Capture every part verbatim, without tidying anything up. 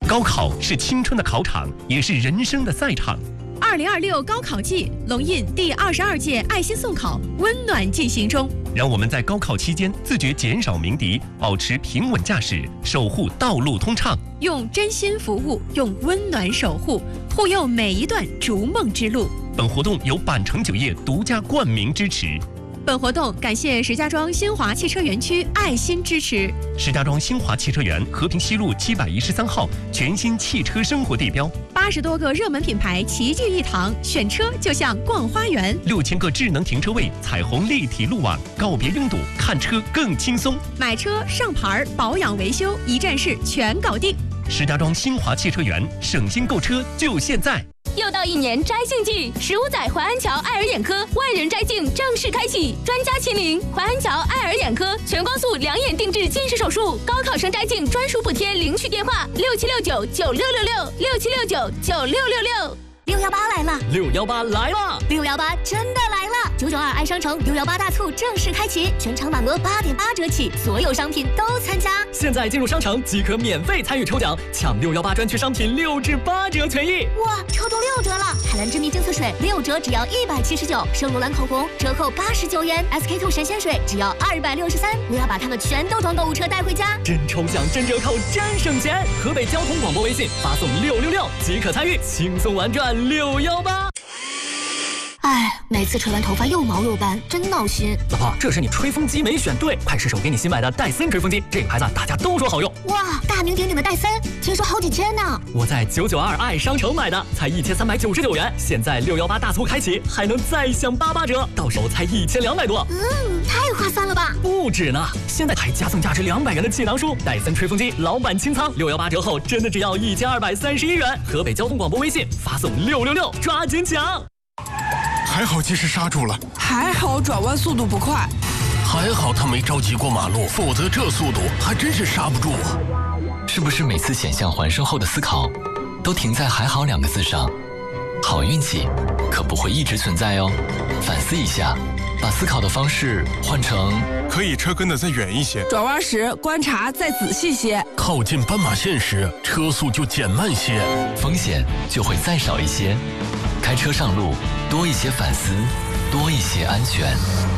高考是青春的考场，也是人生的赛场。 二零二六高考季，龙印第二十二届爱心送考温暖进行中。 让我们在高考期间自觉减少鸣笛，保持平稳驾驶，守护道路通畅。 用真心服务，用温暖守护，护佑每一段逐梦之路。 本活动由板城酒业独家冠名支持。 本活动感谢石家庄新华汽车园区爱心支持。 石家庄新华汽车园和平西路七百一十三号全新汽车生活地标， 八十多个热门品牌齐聚一堂，选车就像逛花园。 六千个智能停车位，彩虹立体路网，告别拥堵，看车更轻松。 买车、上牌、保养、维修，一站式全搞定。 石家庄新华汽车园，省心购车就现在。 又到一年摘杏季，十五载淮安桥爱尔眼科万人摘镜正式开启，专家亲临，淮安桥爱尔眼科全光速两眼定制近视手术，高考生摘镜专属补贴，领取电话六七六九九六六六六七六九九六六六。 六幺八来了， 六幺八来了， 六幺八真的来了！九九二爱商城六幺八大促正式开启，全场满额八点八折起，所有商品都参加。 现在进入商城即可免费参与抽奖，抢六幺八专区商品六至八折权益。 哇，抽中六折了！海蓝之谜净色水六折只要一百七十九，圣罗兰口红折扣八十九元 ，S K two 神仙水只要二百六十三。我要把它们全都装购物车带回家。 真抽奖，真折扣，真省钱！河北交通广播微信发送六六六即可参与，轻松玩转六幺八。 哎，每次吹完头发又毛又斑，真闹心。 老婆，这是你吹风机没选对，快试试我给你新买的戴森吹风机，这个牌子大家都说好用。 哇，大名鼎鼎的戴森，听说好几千呢。 我在九九二爱商城买的，才一千三百九十九元，现在六幺八大促开启，还能再享八八折，到手才一千两百多。 嗯，太划算了吧？ 不止呢，现在还加送价值两百元的气囊书，戴森吹风机老板清仓，六幺八折后真的只要一千二百三十一元。河北交通广播微信发送六六六，抓紧抢！ 还好及时刹住了， 还好转弯速度不快， 还好他没着急过马路，否则这速度还真是刹不住啊！ 是不是每次险象环生后的思考，都停在“还好”两个字上？好运气可不会一直存在哦，反思一下，把思考的方式换成可以车跟得再远一些， 转弯时观察再仔细些， 靠近斑马线时车速就减慢些， 风险就会再少一些。开车上路，多一些反思，多一些安全。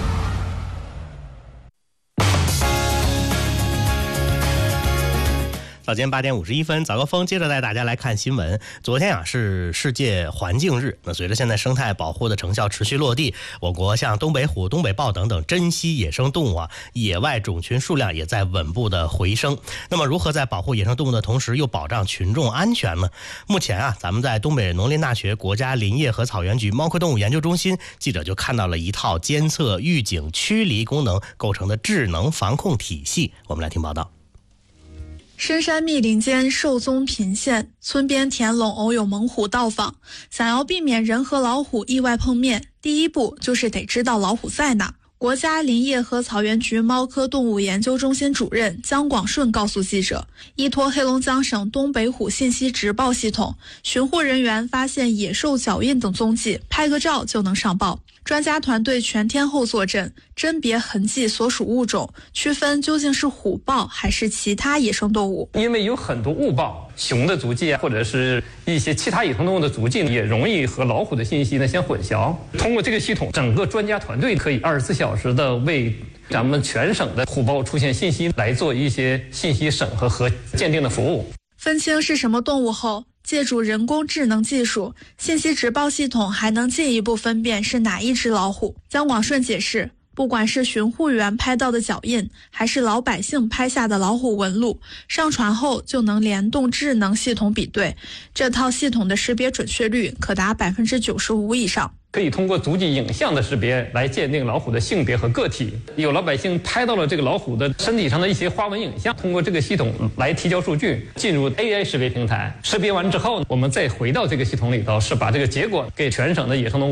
早间八点五十一分，早高峰接着带大家来看新闻。昨天啊是世界环境日，那随着现在生态保护的成效持续落地，我国像东北虎、东北豹等等珍稀野生动物啊，野外种群数量也在稳步的回升。那么如何在保护野生动物的同时又保障群众安全呢？目前啊，咱们在东北农林大学国家林业和草原局猫科动物研究中心，记者就看到了一套监测、预警、驱离功能构成的智能防控体系。我们来听报道。 深山密林间兽踪频现，村边田垄偶有猛虎到访。想要避免人和老虎意外碰面，第一步就是得知道老虎在哪。国家林业和草原局猫科动物研究中心主任姜广顺告诉记者，依托黑龙江省东北虎信息直报系统，巡护人员发现野兽脚印等踪迹，拍个照就能上报。专家团队全天候坐镇，甄别痕迹所属物种，区分究竟是虎豹还是其他野生动物。 因为有很多误报，熊的足迹啊，或者是一些其他野生动物的足迹，也容易和老虎的信息呢相混淆。通过这个系统，整个专家团队可以二十四小时的为咱们全省的虎豹出现信息来做一些信息审核和鉴定的服务。 分清是什么动物后，借助人工智能技术，信息直报系统还能进一步分辨是哪一只老虎。姜广顺解释，不管是巡护员拍到的脚印，还是老百姓拍下的老虎纹路，上传后就能联动智能系统比对，这套系统的识别准确率可达百分之九十五以上。 可以通过足迹影像的识别来鉴定老虎的性别和个体。有老百姓拍到了这个老虎的身体上的一些花纹影像，通过这个系统来提交数据，进入 A I 识别平台。识别完之后，我们再回到这个系统里头，是把这个结果给全省的野生动物